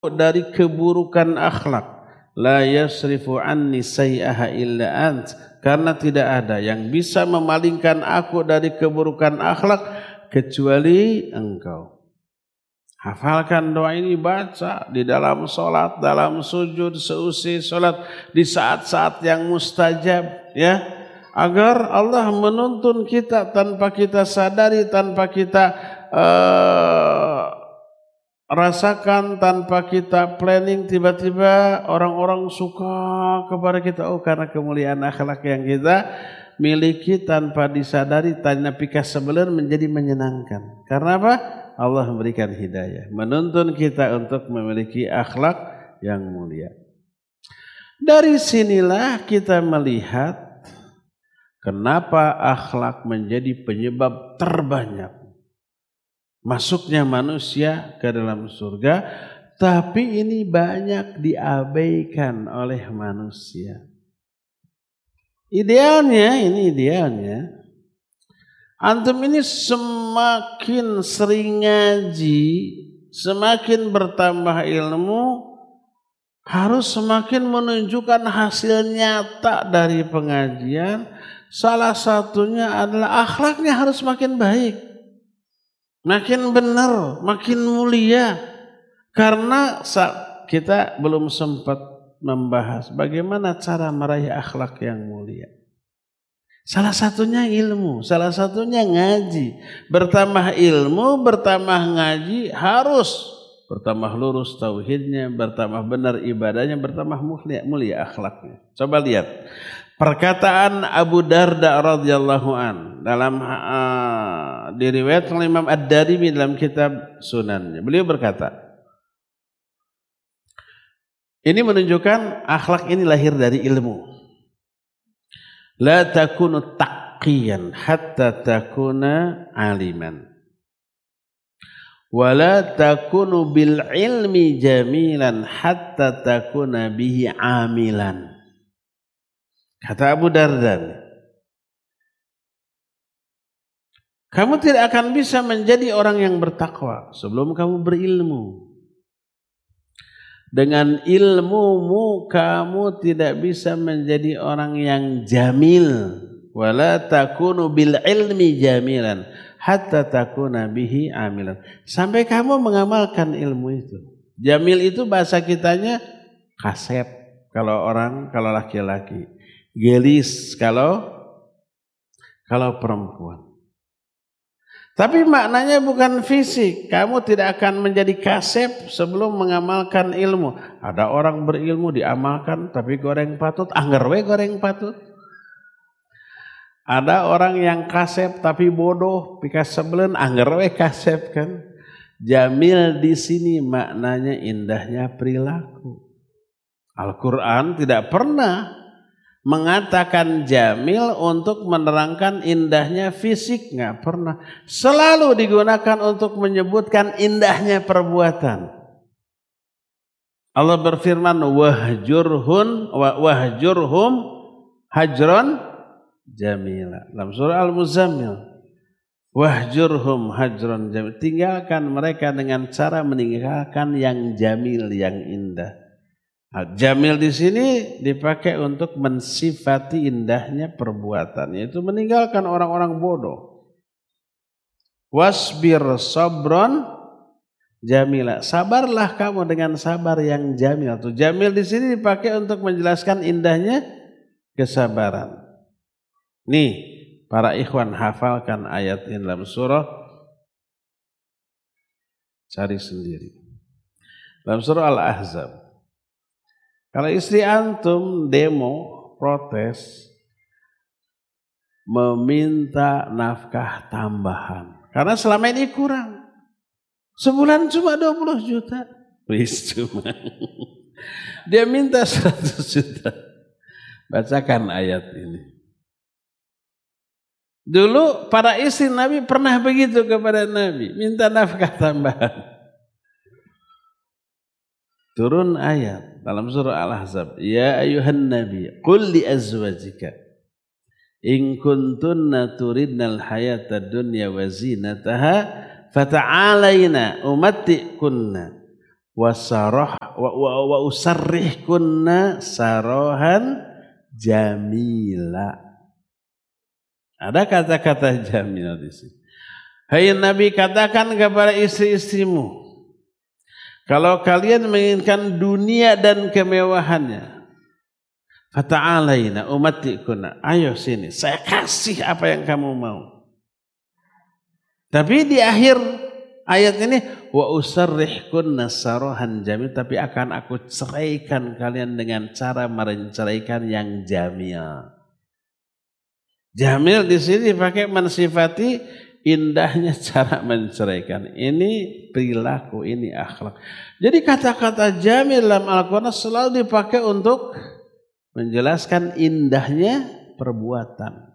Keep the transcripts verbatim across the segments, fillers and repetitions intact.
dari keburukan akhlak. La yasrifu anni sayyaha illa ant, karena tidak ada yang bisa memalingkan aku dari keburukan akhlak kecuali engkau. Hafalkan doa ini, baca di dalam solat, dalam sujud, seusai solat, di saat-saat yang mustajab, ya, agar Allah menuntun kita tanpa kita sadari, tanpa kita uh, rasakan, tanpa kita planning, tiba-tiba orang-orang suka kepada kita. Oh, karena kemuliaan akhlak yang kita miliki tanpa disadari, tanpa pikas sebelah menjadi menyenangkan. Karena apa? Allah memberikan hidayah, menuntun kita untuk memiliki akhlak yang mulia. Dari sinilah kita melihat kenapa akhlak menjadi penyebab terbanyak masuknya manusia ke dalam surga, tapi ini banyak diabaikan oleh manusia. Idealnya, ini idealnya, antum ini semakin sering ngaji, semakin bertambah ilmu, harus semakin menunjukkan hasil nyata dari pengajian. Salah satunya adalah akhlaknya harus makin baik, makin benar, makin mulia. Karena kita belum sempat membahas bagaimana cara meraih akhlak yang mulia. Salah satunya ilmu, salah satunya ngaji. Bertambah ilmu, bertambah ngaji, harus bertambah lurus tauhidnya, bertambah benar ibadahnya, bertambah mulia, mulia akhlaknya. Coba lihat perkataan Abu Darda radhiyallahu an dalam uh, diriwayatkan Imam Ad-Darimi dalam kitab Sunannya. Beliau berkata, ini menunjukkan akhlak ini lahir dari ilmu. La takunu taqiyan hatta takuna aliman. Wa la takunu bil ilmi jamilan hatta takuna bihi amilan. Kata Abu Darda, kamu tidak akan bisa menjadi orang yang bertakwa sebelum kamu berilmu. Dengan ilmumu kamu tidak bisa menjadi orang yang jamil. Wala takunu bil ilmi jamilan hatta takuna bihi amilan. Sampai kamu mengamalkan ilmu itu. Jamil itu bahasa kitanya kasep kalau orang, kalau laki-laki. Gelis kalau kalau perempuan. Tapi maknanya bukan fisik. Kamu tidak akan menjadi kasep sebelum mengamalkan ilmu. Ada orang berilmu diamalkan tapi goreng patut, angger we goreng patut. Ada orang yang kasep tapi bodoh, pikas sebelen, angger we kasep kan. Jamil di sini maknanya indahnya perilaku. Al-Quran tidak pernah mengatakan jamil untuk menerangkan indahnya fisik, nggak pernah. Selalu digunakan untuk menyebutkan indahnya perbuatan. Allah berfirman, wahjurhun wahjurhum hajron jamila. Dalam surah Al-Muzammil, wahjurhum hajron jamil. Tinggalkan mereka dengan cara meninggalkan yang jamil, yang indah. Jamil di sini dipakai untuk mensifati indahnya perbuatan, yaitu meninggalkan orang-orang bodoh. Wasbir sabron jamila, sabarlah kamu dengan sabar yang jamil. Tuh, jamil di sini dipakai untuk menjelaskan indahnya kesabaran. Nih, para ikhwan hafalkan ayat ini dalam surah, cari sendiri. Dalam surah Al-Ahzab. Kalau istri antum demo, protes, meminta nafkah tambahan. Karena selama ini kurang. Sebulan cuma dua puluh juta. Wis cuma. Dia minta seratus juta. Bacakan ayat ini. Dulu para istri Nabi pernah begitu kepada Nabi. Minta nafkah tambahan. Turun ayat dalam surah Al-Ahzab, ya ayuhan nabi qul li azwajika in kuntunna turidnal hayata dunya wa zinataha fata'alaina umatti'kunna wasarah wa, wa, wa usarrihkunna sarahan jamila. Ada kata-kata jamil di sini. Hai Nabi, katakan kepada istri-istrimu, kalau kalian menginginkan dunia dan kemewahannya, fata'alaina umattikuna, ayo sini, saya kasih apa yang kamu mau. Tapi di akhir ayat ini, wa usarrihkunna sarahan jamil, tapi akan aku ceraikan kalian dengan cara menceraikan yang jamil. Jamil di sini dipakai mensifati indahnya cara menceraikan. Ini perilaku, ini akhlak. Jadi kata-kata jamil dalam Al-Quran selalu dipakai untuk menjelaskan indahnya perbuatan.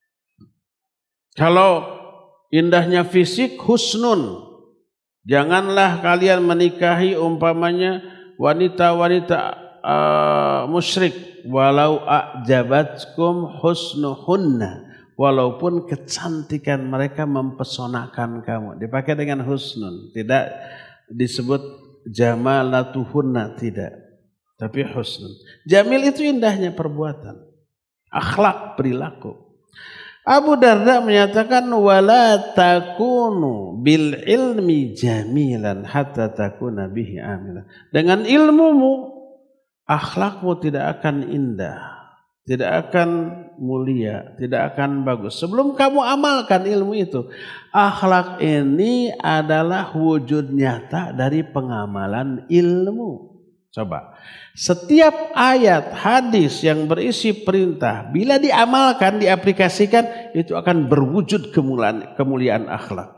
Kalau indahnya fisik, husnun. Janganlah kalian menikahi umpamanya wanita-wanita uh, musyrik. Walau a'jabatkum husnuhunna. Walaupun kecantikan mereka mempesonakan kamu. Dipakai dengan husnun. Tidak disebut jamalatuhunna, tidak. Tapi husnun. Jamil itu indahnya perbuatan. Akhlak, perilaku. Abu Darda menyatakan, wala takunu bil ilmi jamilan hatta takuna bihi amilan. Dengan ilmumu, akhlakmu tidak akan indah. Tidak akan mulia, tidak akan bagus. Sebelum kamu amalkan ilmu itu, akhlak ini adalah wujud nyata dari pengamalan ilmu. Coba, setiap ayat hadis yang berisi perintah, bila diamalkan, diaplikasikan, itu akan berwujud kemuliaan, kemuliaan akhlak.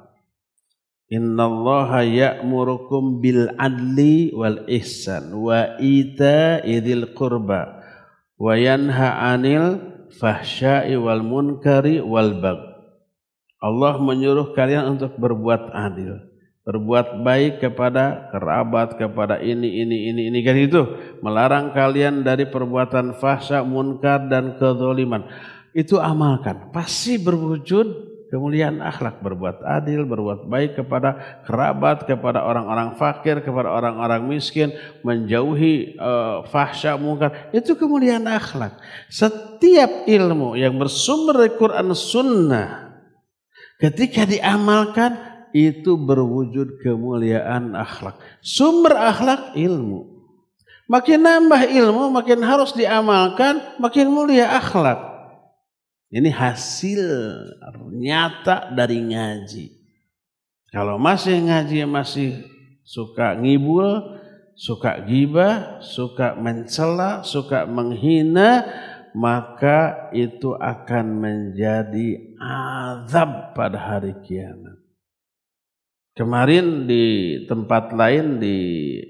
Innallaha ya'murukum bil adli wal ihsan wa ita'i dzil qurba wa yanha 'anil fahsya'i wal munkari wal bagh. Allah menyuruh kalian untuk berbuat adil, berbuat baik kepada kerabat, kepada ini ini ini ini kan itu, melarang kalian dari perbuatan fahsya, munkar dan kezaliman. Itu amalkan, pasti berwujud kemuliaan akhlak. Berbuat adil, berbuat baik kepada kerabat, kepada orang-orang fakir, kepada orang-orang miskin, menjauhi uh, fahsya, munkar, itu kemuliaan akhlak. Setiap ilmu yang bersumber dari Quran Sunnah, ketika diamalkan, itu berwujud kemuliaan akhlak. Sumber akhlak ilmu. Makin nambah ilmu, makin harus diamalkan, makin mulia akhlak. Ini hasil nyata dari ngaji. Kalau masih ngaji, masih suka ngibul, suka gibah, suka mencela, suka menghina, maka itu akan menjadi azab pada hari kiamat. Kemarin di tempat lain, di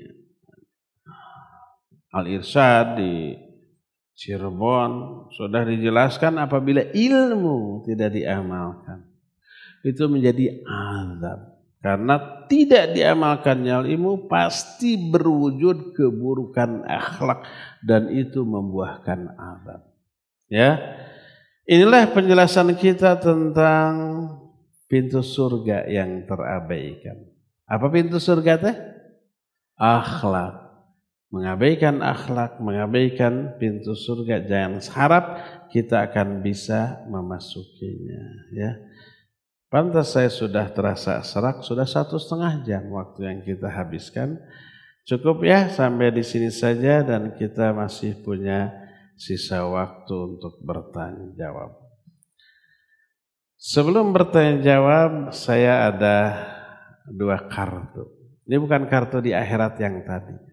Al-Irsyad, di Cirebon, sudah dijelaskan apabila ilmu tidak diamalkan, itu menjadi azab. Karena tidak diamalkannya ilmu, pasti berwujud keburukan akhlak dan itu membuahkan azab. Ya, inilah penjelasan kita tentang pintu surga yang terabaikan. Apa pintu surga teh? Akhlak. Mengabaikan akhlak, mengabaikan pintu surga, jangan harap kita akan bisa memasukinya. Ya, pantas saya sudah terasa serak, sudah satu setengah jam waktu yang kita habiskan. Cukup ya, sampai di sini saja dan kita masih punya sisa waktu untuk bertanya jawab. Sebelum bertanya jawab, saya ada dua kartu. Ini bukan kartu di akhirat yang tadi.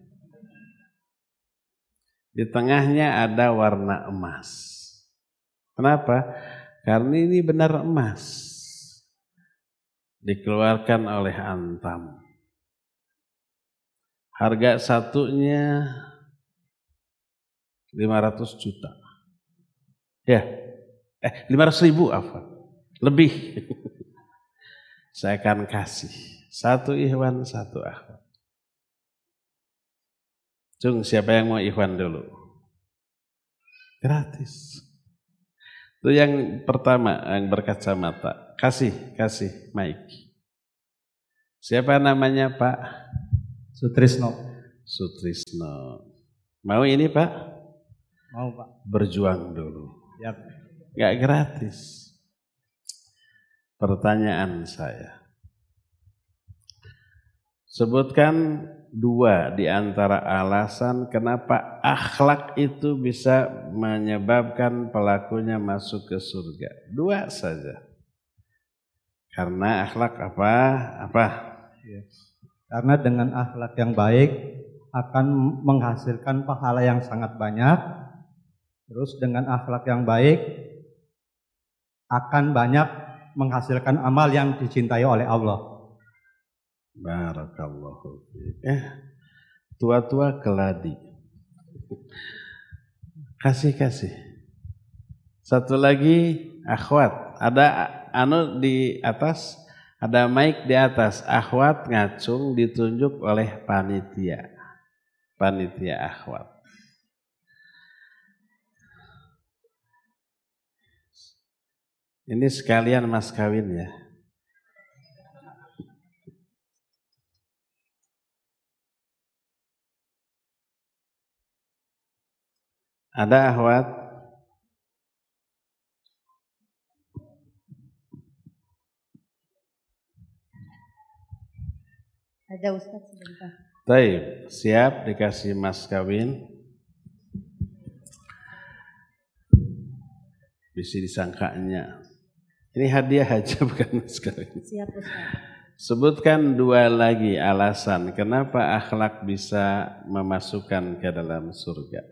Di tengahnya ada warna emas. Kenapa? Karena ini benar emas. Dikeluarkan oleh Antam. Harga satunya lima ratus juta. Ya, eh lima ratus ribu apa? Lebih. Saya akan kasih. Satu ikhwan, satu akhwat. Cung, siapa yang mau ikhwan dulu? Gratis. Itu yang pertama, yang berkacamata. Kasih, kasih mic. Siapa namanya Pak? Sutrisno. Sutrisno. Mau ini Pak? Mau Pak. Berjuang dulu. Yap. Gak gratis. Pertanyaan saya. Sebutkan dua di antara alasan kenapa akhlak itu bisa menyebabkan pelakunya masuk ke surga. Dua saja. Karena akhlak apa? Apa? Ya. Karena dengan akhlak yang baik akan menghasilkan pahala yang sangat banyak. Terus dengan akhlak yang baik akan banyak menghasilkan amal yang dicintai oleh Allah. Barakallahu fiik. Eh, tua-tua keladi. Kasih-kasih. Satu lagi, akhwat. Ada anu di atas, ada mic di atas. Akhwat ngacung ditunjuk oleh panitia. Panitia akhwat. Ini sekalian mas kawin ya. Ada akhwat? Ada Ustaz sebentar. Baik, siap dikasih mas kawin. Bisa disangkanya. Ini hadiah aja bukan mas kawin. Siap Ustaz. Sebutkan dua lagi alasan kenapa akhlak bisa memasukkan ke dalam surga.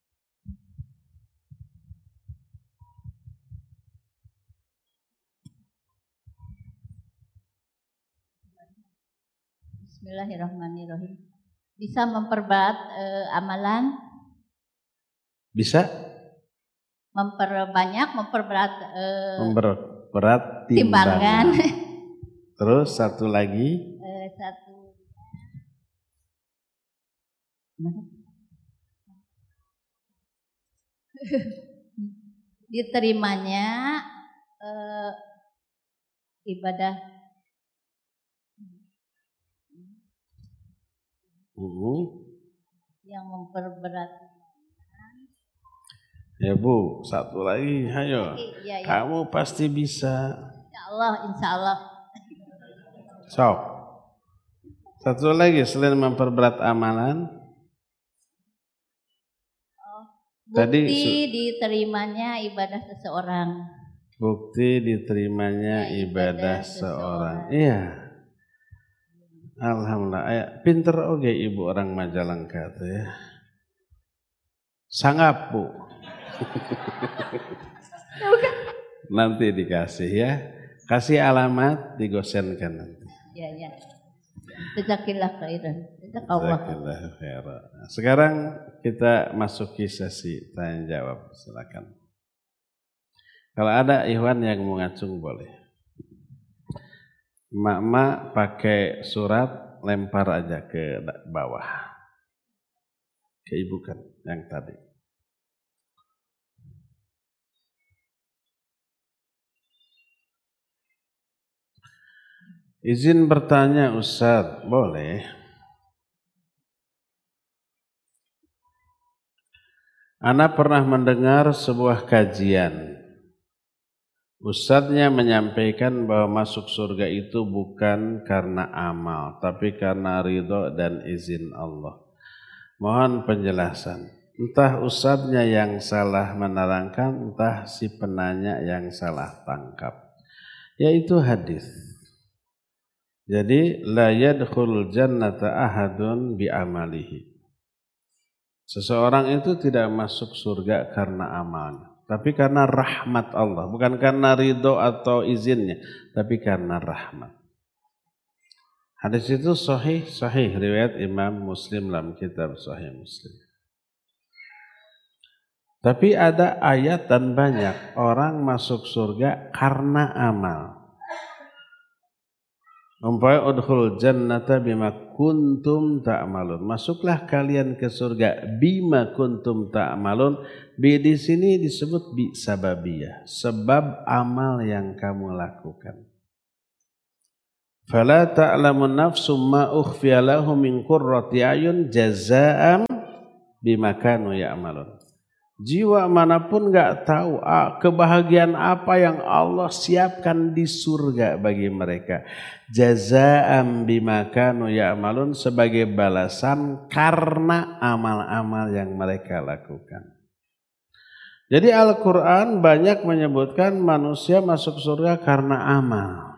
Bismillahirrahmanirrahim. Bisa memperberat eh, amalan? Bisa? Memperbanyak, memperberat eh, Memperberat timbangan. timbangan. Terus satu lagi? Eh, satu. Diterimanya eh, ibadah. Uh. Yang memperberat. Ya Bu, satu lagi, ayo. Ya, ya. Kamu pasti bisa. Insya Allah, insya Allah. Sok. Satu lagi selain memperberat amalan. Oh, bukti Tadi diterimanya ibadah seseorang. Bukti diterimanya Ya, ibadah, ibadah seorang. seseorang. Iya. Alhamdulillah. Aya, pinter oge ibu orang Majalengka tuh ya. Sanggap Bu. Nanti dikasih ya. Kasih alamat digosenkan nanti. Ya, ya. Jazakillah khairan. Jazakallah. Jazakallah khairan. Sekarang kita masuki sesi tanya jawab. Silakan. Kalau ada Ikhwan yang mau ngacung boleh. Mak-mak pakai surat lempar aja ke bawah. Ke ibu kan yang tadi. Izin bertanya Ustaz, boleh? Ana pernah mendengar sebuah kajian. Ustadznya menyampaikan bahwa masuk surga itu bukan karena amal, tapi karena ridho dan izin Allah. Mohon penjelasan. Entah ustadznya yang salah menerangkan, entah si penanya yang salah tangkap. Yaitu hadis. Jadi la yadkhulul jannata ahadun bi amalihi. Seseorang itu tidak masuk surga karena amalnya. Tapi karena rahmat Allah, bukan karena ridho atau izinnya, tapi karena rahmat. Hadis itu sahih, sahih riwayat Imam Muslim dalam kitab Sahih Muslim. Tapi ada ayat dan banyak orang masuk surga karena amal. Umpamanya udkhul jannata bima kuntum ta'malun. Masuklah kalian ke surga bima kuntum ta'malun. Bi di sini disebut bi sababiyah, sebab amal yang kamu lakukan. Fala ta'lamu nafsum ma ukhfiya lahum min qurrati ayun jazaa'an bima kanu ya'malun. Jiwa manapun enggak tahu kebahagiaan apa yang Allah siapkan di surga bagi mereka. Jazaa'an bima kanu ya'malun, sebagai balasan karena amal-amal yang mereka lakukan. Jadi Al-Quran banyak menyebutkan manusia masuk surga karena amal.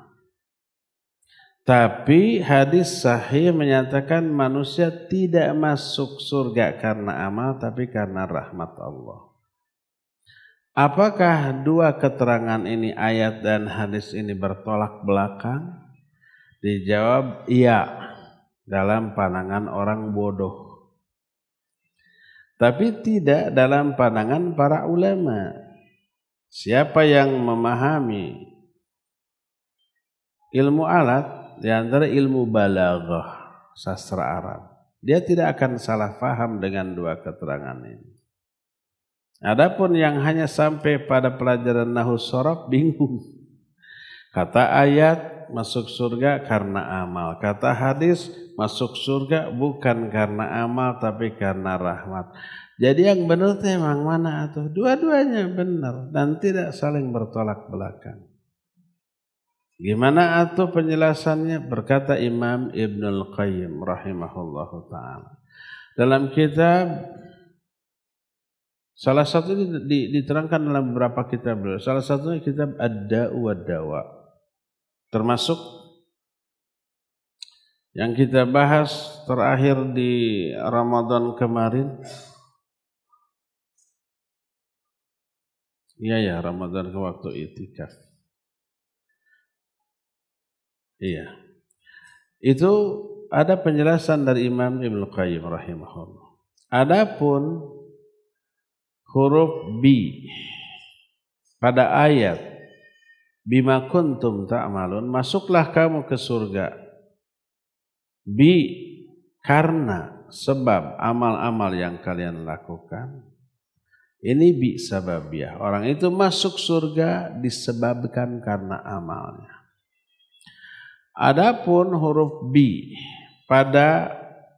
Tapi hadis sahih menyatakan manusia tidak masuk surga karena amal, tapi karena rahmat Allah. Apakah dua keterangan ini, ayat dan hadis ini, bertolak belakang? Dijawab iya, dalam pandangan orang bodoh. Tapi tidak dalam pandangan para ulama. Siapa yang memahami ilmu alat, di antara ilmu balaghah, sastra Arab, dia tidak akan salah faham dengan dua keterangan ini. Adapun yang hanya sampai pada pelajaran nahwu shorof bingung. Kata ayat masuk surga karena amal, kata hadis masuk surga bukan karena amal tapi karena rahmat. Jadi yang benar itu emang mana atuh? Dua-duanya benar dan tidak saling bertolak belakang. Gimana atuh penjelasannya? Berkata Imam Ibnul Qayyim rahimahullahu ta'ala dalam kitab, salah satu ini diterangkan dalam beberapa kitab beliau. Salah satunya kitab Ad-Da'u wad-Dawa, termasuk yang kita bahas terakhir di Ramadan kemarin. Iya ya, Ramadan ke waktu itikaf. Iya. Itu ada penjelasan dari Imam Ibnu Qayyim rahimahullah. Adapun huruf bi pada ayat bima kuntum ta'malun, masuklah kamu ke surga. Bi karena sebab amal-amal yang kalian lakukan. Ini bi sababiyah. Orang itu masuk surga disebabkan karena amalnya. Adapun huruf bi pada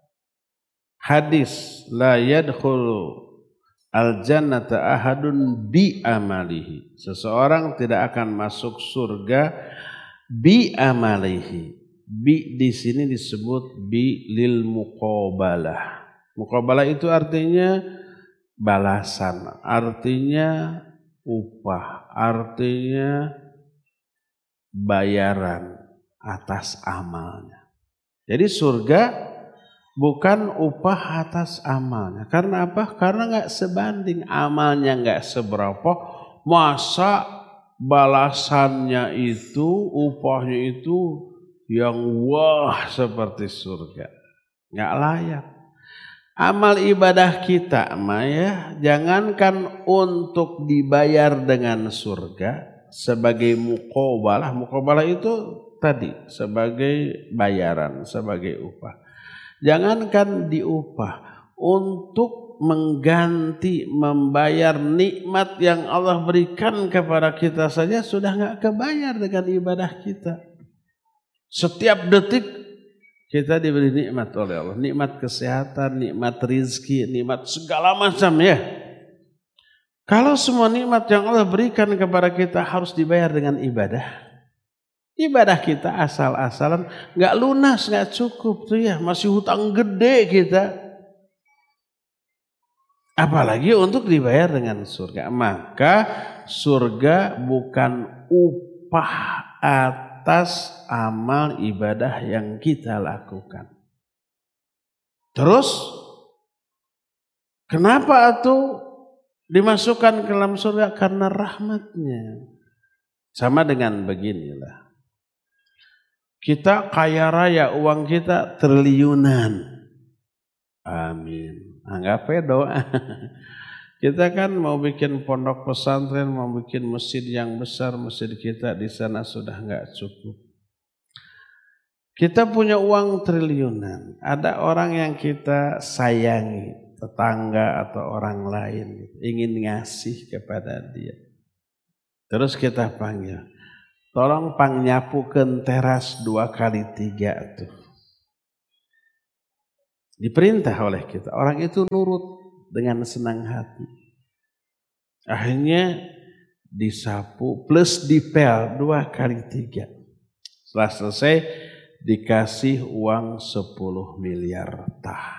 hadis la yadkhulu al-jannata ahadun bi amalihi, seseorang tidak akan masuk surga bi amalihi. Bi di sini disebut bi lil muqabalah. Muqabalah itu artinya balasan, artinya upah, artinya bayaran atas amalnya. Jadi surga bukan upah atas amalnya. Karena apa? Karena nggak sebanding, amalnya nggak seberapa. Masa balasannya itu, upahnya itu yang wah seperti surga? Nggak layak. Amal ibadah kita, Maya, jangankan untuk dibayar dengan surga sebagai muqabalah. Muqabalah itu tadi sebagai bayaran, sebagai upah. Jangankan diupah, untuk mengganti, membayar nikmat yang Allah berikan kepada kita saja sudah nggak kebayar dengan ibadah kita. Setiap detik kita diberi nikmat oleh Allah, nikmat kesehatan, nikmat rizki, nikmat segala macam ya. Kalau semua nikmat yang Allah berikan kepada kita harus dibayar dengan ibadah, ibadah kita asal-asalan, nggak lunas, nggak cukup tuh ya, masih hutang gede kita. Apalagi untuk dibayar dengan surga. Maka surga bukan upah atas amal ibadah yang kita lakukan. Terus kenapa atuh dimasukkan ke dalam surga? Karena rahmatnya. Sama dengan beginilah. Kita kaya raya, uang kita triliunan. Amin. Anggap doa. Kita kan mau bikin pondok pesantren, mau bikin masjid yang besar, masjid kita di sana sudah enggak cukup. Kita punya uang triliunan. Ada orang yang kita sayangi, tetangga atau orang lain, ingin ngasih kepada dia. Terus kita panggil, tolong pang nyapukeun teras dua kali tiga tuh. Diperintah oleh kita. Orang itu nurut dengan senang hati. Akhirnya disapu plus dipel dua kali tiga. Setelah selesai dikasih uang sepuluh miliar tah.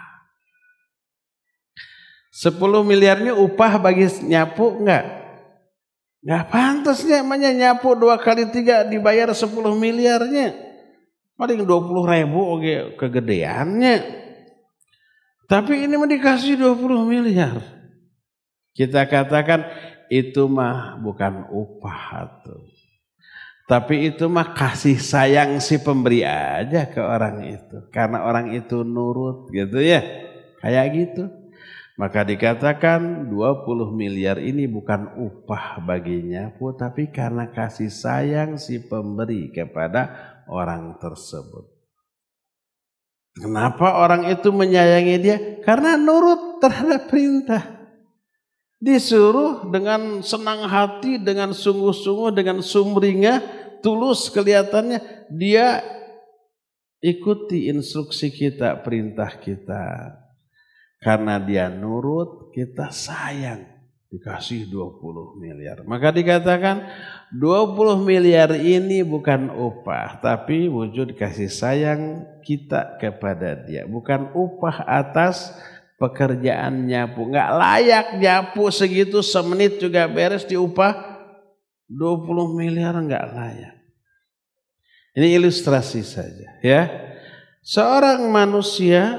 sepuluh miliarnya upah bagi nyapu enggak? Enggak pantasnya namanya nyapu dua kali tiga dibayar sepuluh miliarnya. Paling dua puluh ribu oke kegedeannya. Tapi ini mah dikasih dua puluh miliar. Kita katakan itu mah bukan upah tuh. Tapi itu mah kasih sayang si pemberi aja ke orang itu. Karena orang itu nurut gitu ya. Kayak gitu. Maka dikatakan dua puluh miliar ini bukan upah baginya, tapi karena kasih sayang si pemberi kepada orang tersebut. Kenapa orang itu menyayangi dia? Karena nurut terhadap perintah. Disuruh dengan senang hati, dengan sungguh-sungguh, dengan sumringah, tulus kelihatannya. Dia ikuti instruksi kita, perintah kita. Karena dia nurut, kita sayang. Dikasih dua puluh miliar. Maka dikatakan dua puluh miliar ini bukan upah, tapi wujud kasih sayang kita kepada dia. Bukan upah atas pekerjaan nyapu. Nggak layak nyapu segitu semenit juga beres diupah dua puluh miliar, nggak layak. Ini ilustrasi saja ya. Seorang manusia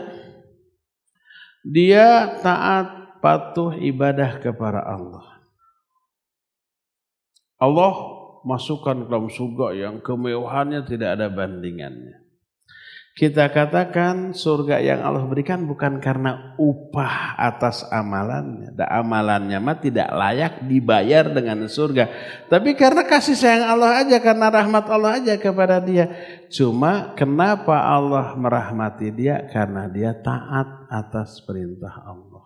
dia taat patuh ibadah kepada Allah. Allah masukkan ke dalam surga yang kemewahannya tidak ada bandingannya. Kita katakan surga yang Allah berikan bukan karena upah atas amalannya. Dan amalannya mah tidak layak dibayar dengan surga. Tapi karena kasih sayang Allah aja, karena rahmat Allah aja kepada dia. Cuma kenapa Allah merahmati dia? Karena dia taat atas perintah Allah.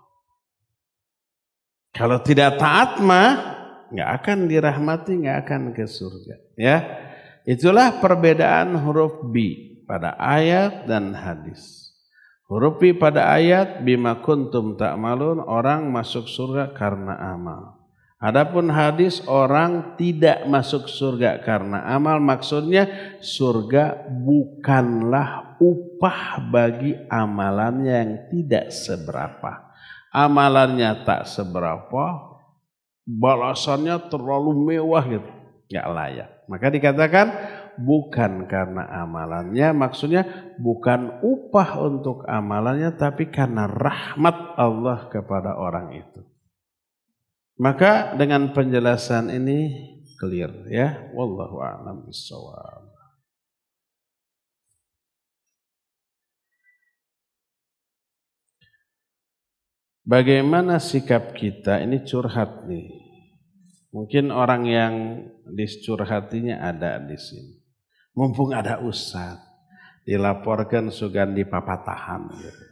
Kalau tidak taat mah nggak akan dirahmati, nggak akan ke surga. Ya, itulah perbedaan huruf B pada ayat dan hadis. Huruf B pada ayat bima kuntum ta'malun, orang masuk surga karena amal. Adapun hadis orang tidak masuk surga karena amal. Maksudnya surga bukanlah upah bagi amalannya yang tidak seberapa. Amalannya tak seberapa, balasannya terlalu mewah gitu, nggak layak. Maka dikatakan bukan karena amalannya, maksudnya bukan upah untuk amalannya, tapi karena rahmat Allah kepada orang itu. Maka dengan penjelasan ini clear ya. Wallahu a'lam bishawab. Bagaimana sikap kita? Ini curhat nih. Mungkin orang yang dicurhatinya ada di sini. Mumpung ada ustaz, dilaporkan sugan di papatahan. Gitu.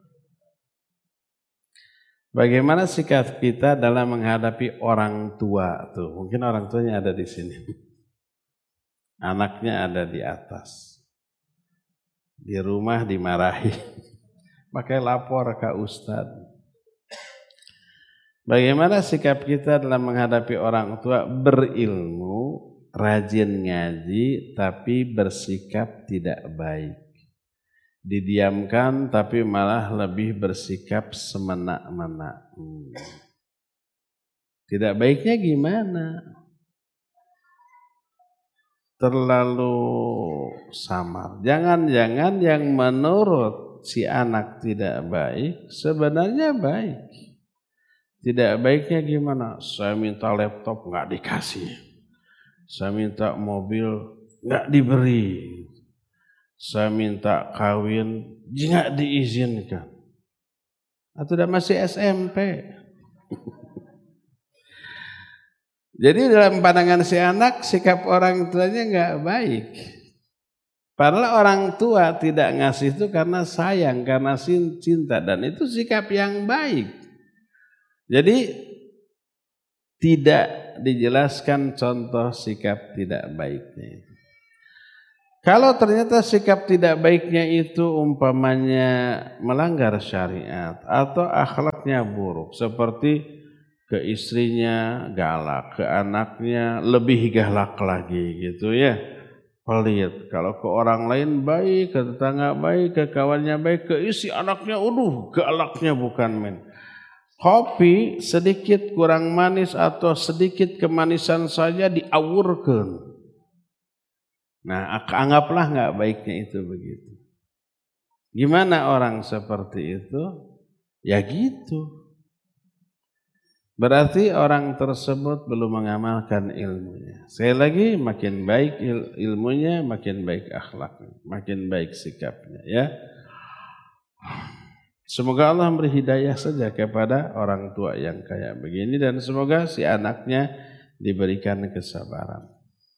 Bagaimana sikap kita dalam menghadapi orang tua? Tuh, mungkin orang tuanya ada di sini. Anaknya ada di atas. Di rumah dimarahi. Pakai lapor ke ustaz. Bagaimana sikap kita dalam menghadapi orang tua? Berilmu, rajin ngaji, tapi bersikap tidak baik. Didiamkan, tapi malah lebih bersikap semena-mena. Hmm. Tidak baiknya gimana? Terlalu samar. Jangan-jangan yang menurut si anak tidak baik, sebenarnya baik. Tidak baiknya gimana? Saya minta laptop nggak dikasih. Saya minta mobil nggak diberi. Saya minta kawin nggak diizinkan. Atau udah masih S M P. Jadi dalam pandangan si anak sikap orang tuanya nggak baik. Padahal orang tua tidak ngasih itu karena sayang, karena cinta, dan itu sikap yang baik. Jadi tidak dijelaskan contoh sikap tidak baiknya. Kalau ternyata sikap tidak baiknya itu umpamanya melanggar syariat atau akhlaknya buruk, seperti ke istrinya galak, ke anaknya lebih galak lagi gitu ya, pelit. Kalau ke orang lain baik, ke tetangga baik, ke kawannya baik, ke isi anaknya, aduh galaknya bukan main. Kopi sedikit kurang manis atau sedikit kemanisan saja diawurkan. Nah, anggaplah nggak baiknya itu begitu. Gimana orang seperti itu? Ya gitu. Berarti orang tersebut belum mengamalkan ilmunya. Sekali lagi, makin baik il- ilmunya, makin baik akhlaknya, makin baik sikapnya. Ya. Semoga Allah memberi hidayah saja kepada orang tua yang kayak begini, dan semoga si anaknya diberikan kesabaran.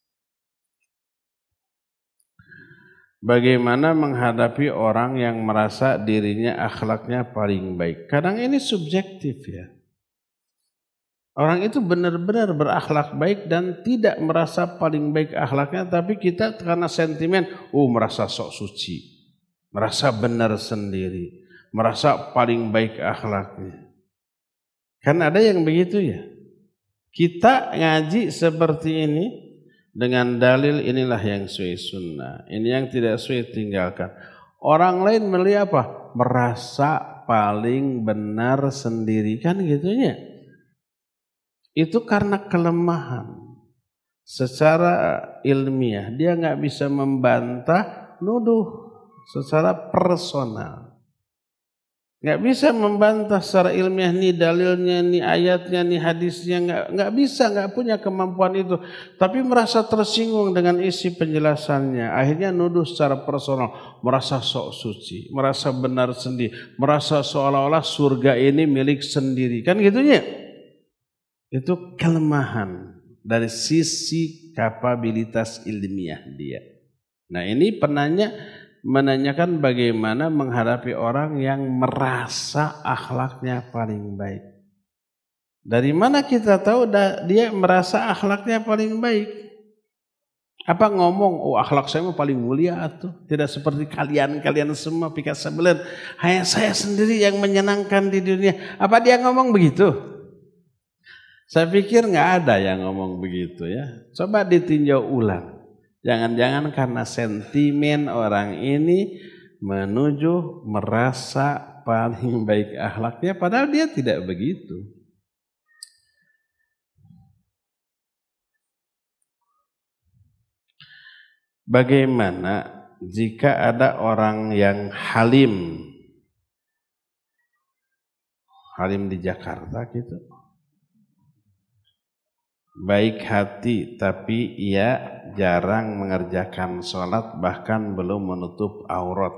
Bagaimana menghadapi orang yang merasa dirinya akhlaknya paling baik? Kadang ini subjektif ya. Orang itu benar-benar berakhlak baik dan tidak merasa paling baik akhlaknya, tapi kita karena sentimen, oh merasa sok suci, merasa benar sendiri, merasa paling baik akhlaknya. Kan ada yang begitu ya. Kita ngaji seperti ini dengan dalil inilah yang sesuai sunnah, ini yang tidak sesuai tinggalkan. Orang lain melihat apa? Merasa paling benar sendiri, kan gitunya. Itu karena kelemahan secara ilmiah, dia nggak bisa membantah, nuduh secara personal. Nggak bisa membantah secara ilmiah, nih dalilnya, nih ayatnya, nih hadisnya, nggak nggak bisa, nggak punya kemampuan itu. Tapi merasa tersinggung dengan isi penjelasannya, akhirnya nuduh secara personal, merasa sok suci, merasa benar sendiri, merasa seolah-olah surga ini milik sendiri, kan gitunya. Itu kelemahan dari sisi kapabilitas ilmiah dia. Nah ini penanya menanyakan bagaimana menghadapi orang yang merasa akhlaknya paling baik. Dari mana kita tahu dia merasa akhlaknya paling baik? Apa ngomong, oh akhlak saya mah paling mulia tuh, tidak seperti kalian-kalian semua pikat sebelah, hanya saya sendiri yang menyenangkan di dunia. Apa dia ngomong begitu? Saya pikir nggak ada yang ngomong begitu ya. Coba ditinjau ulang. Jangan-jangan karena sentimen orang ini menuju merasa paling baik akhlaknya, padahal dia tidak begitu. Bagaimana jika ada orang yang halim, halim di Jakarta gitu, baik hati tapi ia jarang mengerjakan sholat, bahkan belum menutup aurat.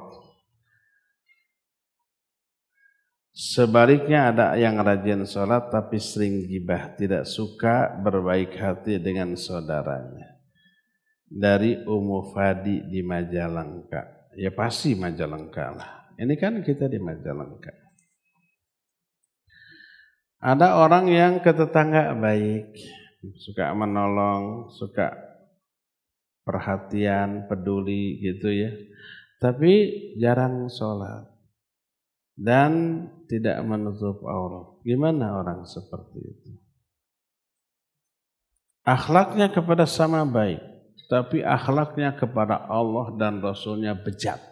Sebaliknya ada yang rajin sholat tapi sering gibah, tidak suka berbaik hati dengan saudaranya. Dari Umu Fadi di Majalengka. Ya pasti Majalengka lah. Ini kan kita di Majalengka. Ada orang yang ke tetangga baik, suka menolong, suka perhatian, peduli gitu ya. Tapi jarang sholat dan tidak menutup aurat. Gimana orang seperti itu? Akhlaknya kepada sama baik, tapi akhlaknya kepada Allah dan Rasulnya bejat.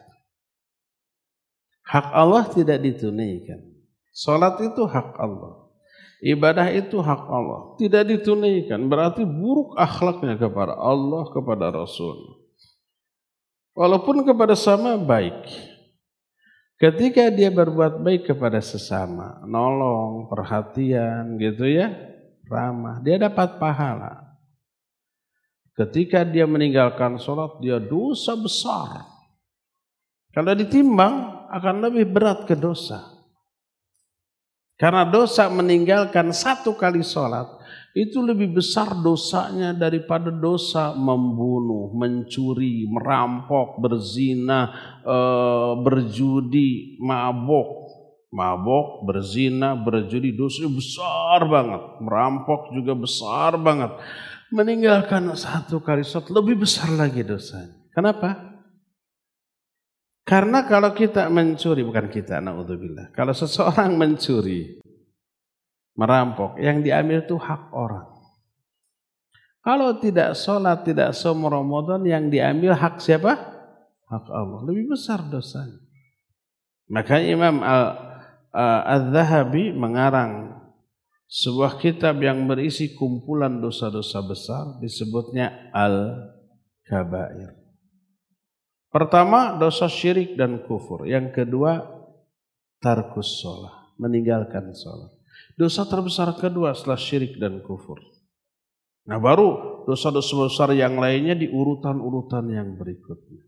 Hak Allah tidak ditunaikan. Sholat itu hak Allah. Ibadah itu hak Allah, tidak ditunaikan, berarti buruk akhlaknya kepada Allah, kepada Rasul. Walaupun kepada sama baik, ketika dia berbuat baik kepada sesama, nolong, perhatian gitu ya, ramah, dia dapat pahala. Ketika dia meninggalkan sholat, dia dosa besar. Kalau ditimbang akan lebih berat ke dosa. Karena dosa meninggalkan satu kali sholat itu lebih besar dosanya daripada dosa membunuh, mencuri, merampok, berzina, e, berjudi, mabok. Mabok, berzina, berjudi, dosa besar banget. Merampok juga besar banget. Meninggalkan satu kali sholat lebih besar lagi dosanya. Kenapa? Karena kalau kita mencuri, bukan kita, na'udzubillah. Kalau seseorang mencuri, merampok, yang diambil itu hak orang. Kalau tidak sholat, tidak saum Ramadan, yang diambil hak siapa? Hak Allah. Lebih besar dosanya. Makanya Imam Al-Zahabi mengarang sebuah kitab yang berisi kumpulan dosa-dosa besar, disebutnya Al-Kabair. Pertama, dosa syirik dan kufur. Yang kedua, tarkus sholat, meninggalkan sholat. Dosa terbesar kedua setelah syirik dan kufur. Nah, baru dosa-dosa besar yang lainnya di urutan-urutan yang berikutnya.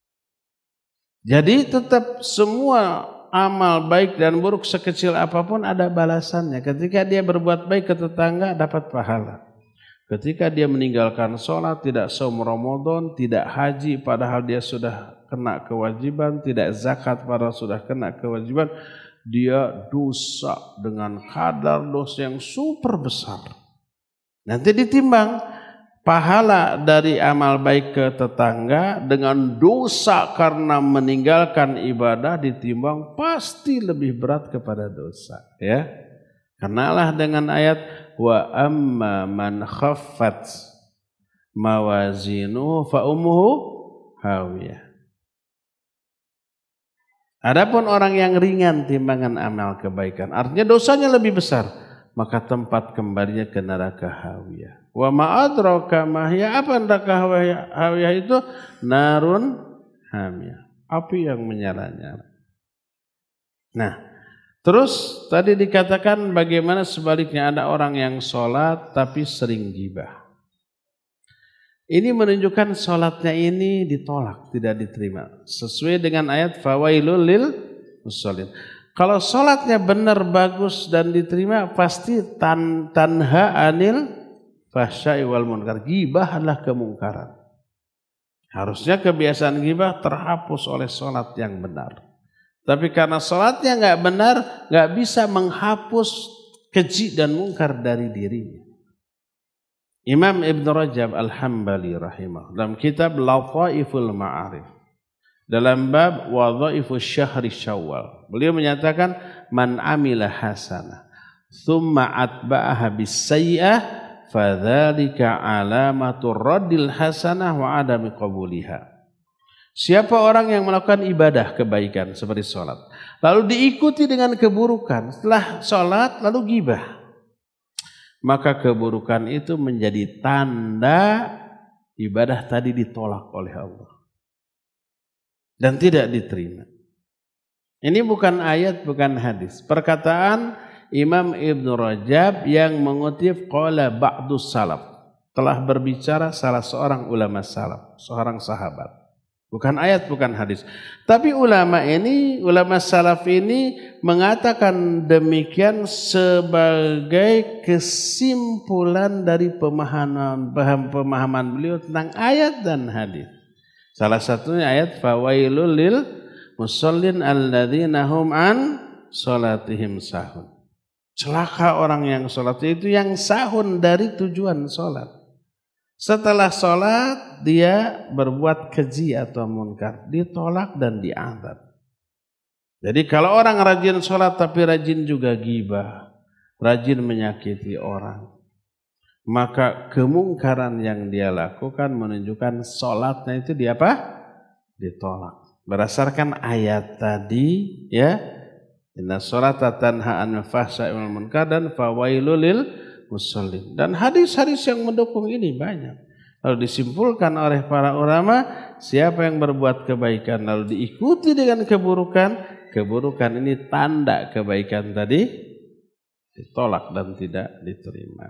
Jadi tetap semua amal baik dan buruk sekecil apapun ada balasannya. Ketika dia berbuat baik ke tetangga dapat pahala. Ketika dia meninggalkan sholat, tidak saum Ramadan, tidak haji padahal dia sudah kena kewajiban, tidak zakat padahal sudah kena kewajiban, dia dosa dengan kadar dosa yang super besar. Nanti ditimbang pahala dari amal baik ke tetangga dengan dosa karena meninggalkan ibadah ditimbang pasti lebih berat kepada dosa, ya. Kenalah dengan ayat wa amma man khaffat mawazinu fa ummuhu hawiyah. Adapun orang yang ringan timbangan amal kebaikan, artinya dosanya lebih besar, maka tempat kembalinya ke neraka hawiyah. Wa ma adraka ma hiya, apa neraka hawiyah itu? Narun hamiyah, api yang menyala-nyala. Nah, terus tadi dikatakan bagaimana sebaliknya ada orang yang sholat tapi sering gibah. Ini menunjukkan sholatnya ini ditolak, tidak diterima. Sesuai dengan ayat fawailul lil musallin. Kalau sholatnya benar, bagus dan diterima, pasti tan tanha anil fahsya'i wal munkar. Gibah adalah kemungkaran. Harusnya kebiasaan gibah terhapus oleh sholat yang benar. Tapi karena sholatnya nggak benar, nggak bisa menghapus keji dan mungkar dari dirinya. Imam Ibn Rajab Al-Hambali rahimah dalam kitab Lathaiful Ma'arif dalam bab Wadhaifus Syahri Syawal, beliau menyatakan man amila hasanah thumma atba'aha bis-sayyi'ah fadzalika alamatur raddil hasanah wa adami qabuliha. Siapa orang yang melakukan ibadah kebaikan seperti sholat, lalu diikuti dengan keburukan setelah sholat lalu gibah, maka keburukan itu menjadi tanda ibadah tadi ditolak oleh Allah dan tidak diterima. Ini bukan ayat, bukan hadis. Perkataan Imam Ibn Rajab yang mengutip qala ba'dus salaf, telah berbicara salah seorang ulama salaf, seorang sahabat. Bukan ayat, bukan hadis. Tapi ulama ini, ulama salaf ini mengatakan demikian sebagai kesimpulan dari pemahaman pemahaman beliau tentang ayat dan hadis. Salah satunya ayat fawailul lil musallin alladzina hum an salatihim sahun. Celaka orang yang salat itu yang sahun dari tujuan salat. Setelah sholat dia berbuat keji atau munkar, ditolak dan diazab. Jadi kalau orang rajin sholat tapi rajin juga gibah, rajin menyakiti orang, maka kemungkaran yang dia lakukan menunjukkan sholatnya itu dia apa? Ditolak. Berdasarkan ayat tadi, ya, inna sholata tanha 'anil fahsya'i wal munkar dan fawailul lil musallin. Dan hadis-hadis yang mendukung ini banyak. Lalu disimpulkan oleh para ulama, siapa yang berbuat kebaikan lalu diikuti dengan keburukan, keburukan ini tanda kebaikan tadi ditolak dan tidak diterima.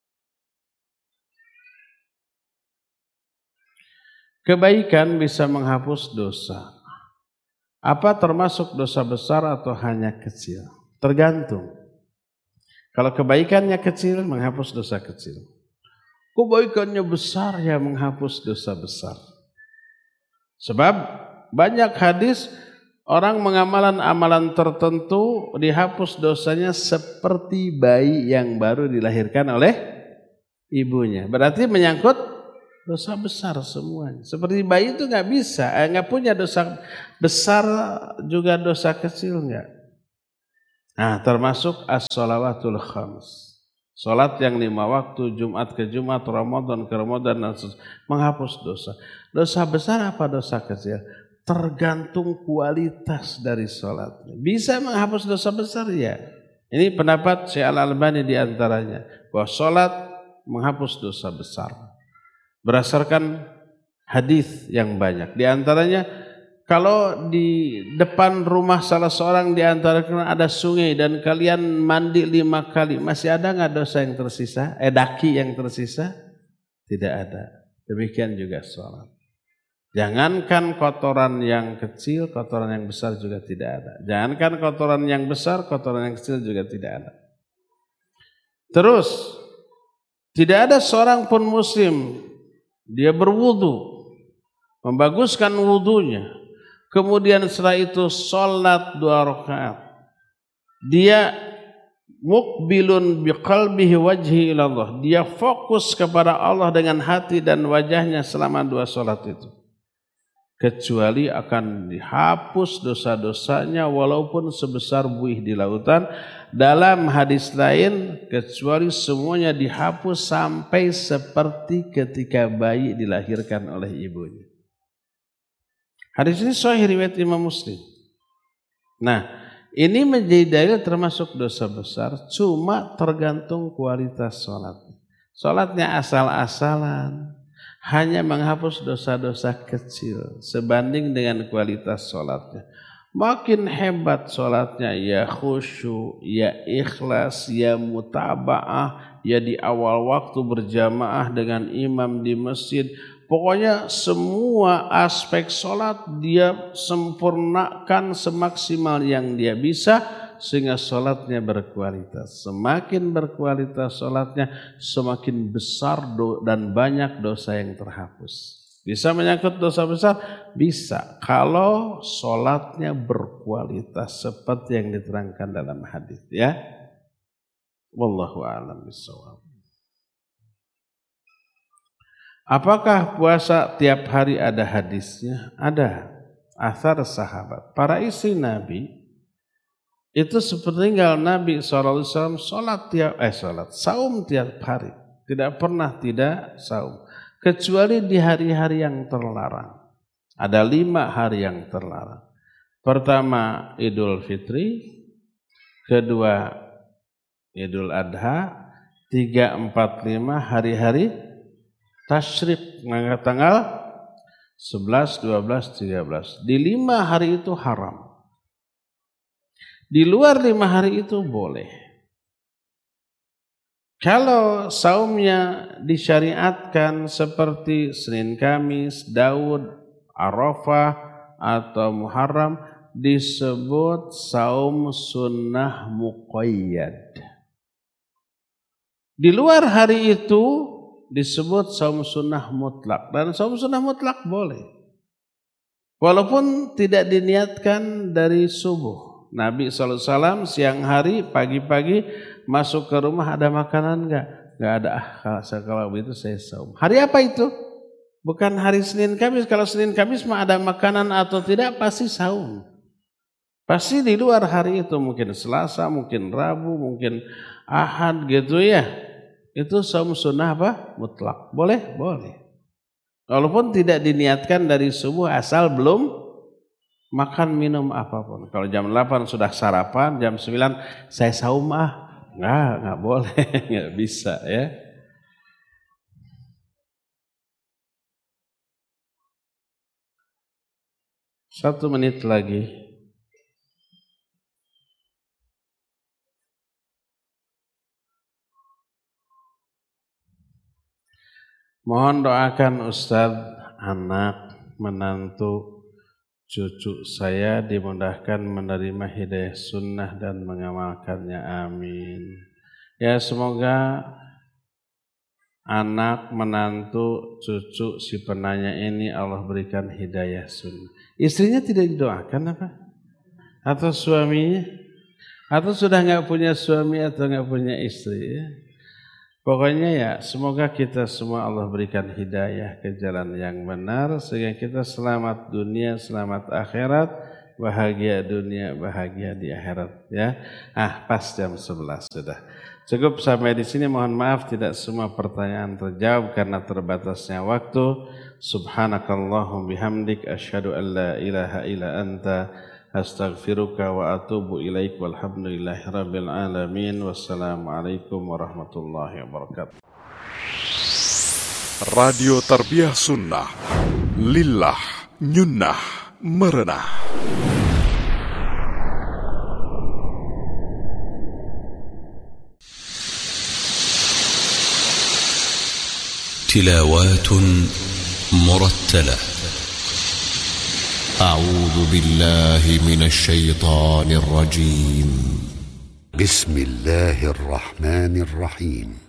Kebaikan bisa menghapus dosa. Apa termasuk dosa besar atau hanya kecil? Tergantung. Kalau kebaikannya kecil, menghapus dosa kecil. Kebaikannya besar, ya menghapus dosa besar. Sebab banyak hadis orang mengamalkan amalan tertentu dihapus dosanya seperti bayi yang baru dilahirkan oleh ibunya. Berarti menyangkut dosa besar semuanya. Seperti bayi itu nggak bisa, eh, nggak punya dosa besar juga dosa kecil nggak. Nah, termasuk as-shalawatul khams. Salat yang lima waktu, Jumat ke Jumat, Ramadan ke Ramadan, dan menghapus dosa. Dosa besar apa dosa kecil? Tergantung kualitas dari salatnya. Bisa menghapus dosa besar ya. Ini pendapat Syekh Al-Albani di antaranya, bahwa salat menghapus dosa besar. Berdasarkan hadis yang banyak. Di antaranya, kalau di depan rumah salah seorang di antara kalian ada sungai dan kalian mandi lima kali, masih ada nggak dosa yang tersisa? Eh daki yang tersisa? Tidak ada. Demikian juga sholat. Jangankan kotoran yang kecil, kotoran yang besar juga tidak ada. Jangankan kotoran yang besar, kotoran yang kecil juga tidak ada. Terus, tidak ada seorang pun muslim, dia berwudu, membaguskan wudunya, kemudian setelah itu sholat dua rakaat. Dia mukbilun biqalbihi wajhi ilallah. Dia fokus kepada Allah dengan hati dan wajahnya selama dua sholat itu. Kecuali akan dihapus dosa-dosanya walaupun sebesar buih di lautan. Dalam hadis lain, kecuali semuanya dihapus sampai seperti ketika bayi dilahirkan oleh ibunya. Hadis ini sahih riwayat Imam Muslim. Nah, ini menjadi dalil termasuk dosa besar, cuma tergantung kualitas sholatnya. Sholatnya asal-asalan, hanya menghapus dosa-dosa kecil sebanding dengan kualitas sholatnya. Makin hebat sholatnya, ya khusyuk, ya ikhlas, ya mutaba'ah, ya di awal waktu berjamaah dengan imam di masjid. Pokoknya semua aspek sholat dia sempurnakan semaksimal yang dia bisa sehingga sholatnya berkualitas. Semakin berkualitas sholatnya, semakin besar dan banyak dosa yang terhapus. Bisa menyangkut dosa besar? Bisa. Kalau sholatnya berkualitas seperti yang diterangkan dalam hadis, ya. Wallahu a'lam bishawab. Apakah puasa tiap hari ada hadisnya? Ada. Athar sahabat. Para istri Nabi itu sepeninggal Nabi shallallahu alaihi wasallam sholat tiap eh sholat saum tiap hari. Tidak pernah tidak saum. Kecuali di hari-hari yang terlarang. Ada lima hari yang terlarang. Pertama Idul Fitri, kedua Idul Adha, tiga, empat, lima hari-hari tasyrik, tanggal sebelas, dua belas, tiga belas. Di lima hari itu haram. Di luar lima hari itu boleh. Kalau saumnya disyariatkan seperti Senin Kamis, Daud, Arafah, atau Muharram, disebut saum sunnah muqayyad. Di luar hari itu disebut saum sunnah mutlak. Dan saum sunnah mutlak boleh. Walaupun tidak diniatkan dari subuh. Nabi shallallahu alaihi wasallam siang hari, pagi-pagi masuk ke rumah ada makanan enggak? Enggak ada. Ah, kalau begitu saya saum. Hari apa itu? Bukan hari Senin Kamis. Kalau Senin Kamis mah ada makanan atau tidak pasti saum. Pasti di luar hari itu, mungkin Selasa, mungkin Rabu, mungkin Ahad gitu ya. Itu saum sunnah apa? Mutlak. Boleh? Boleh. Walaupun tidak diniatkan dari subuh asal belum makan minum apapun. Kalau jam delapan sudah sarapan, jam sembilan saya saum ah. Enggak, enggak boleh, enggak bisa ya. Satu menit lagi. Mohon doakan Ustadz, anak, menantu, cucu saya dimudahkan menerima hidayah sunnah dan mengamalkannya. Amin. Ya, semoga anak, menantu, cucu si penanya ini Allah berikan hidayah sunnah. Istrinya tidak didoakan apa? Atau suaminya? Atau sudah nggak punya suami atau nggak punya istri? Pokoknya ya, semoga kita semua Allah berikan hidayah ke jalan yang benar sehingga kita selamat dunia, selamat akhirat, bahagia dunia, bahagia di akhirat ya. Ah, pas jam sebelas sudah. Cukup sampai di sini, mohon maaf tidak semua pertanyaan terjawab karena terbatasnya waktu. Subhanakallahum bihamdik asyhadu an la ilaha illa anta astaghfiruka wa atubu ilaik walhamdulillahi rabbil alamin. Wassalamualaikum warahmatullahi wabarakatuh. Radio Tarbiyah Sunnah Lillah Nyunnah Merenah. تلاوات مرتلة. أعوذ بالله من الشيطان الرجيم. بسم الله الرحمن الرحيم.